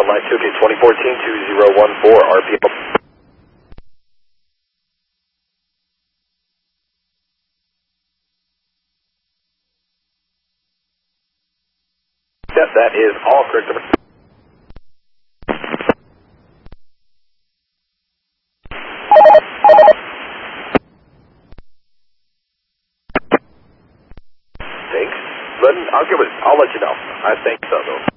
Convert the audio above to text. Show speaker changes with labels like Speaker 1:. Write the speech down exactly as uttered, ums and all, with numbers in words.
Speaker 1: line two K twenty fourteen two zero one four, R P M. Yes, that is all correct. Thanks. But I'll give it, I'll let you know. I think so, though.